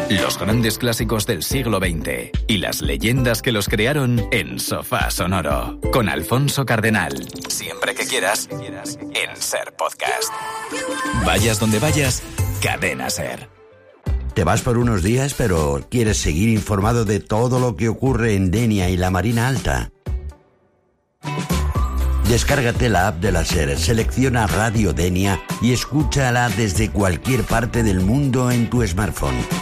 Los grandes clásicos del siglo XX y las leyendas que los crearon en Sofá Sonoro. Con Alfonso Cardenal. Siempre que quieras, en Ser Podcast. Vayas donde vayas, Cadena Ser. Te vas por unos días, pero quieres seguir informado de todo lo que ocurre en Denia y la Marina Alta. Descárgate la app de la SER, selecciona Radio Denia y escúchala desde cualquier parte del mundo en tu smartphone.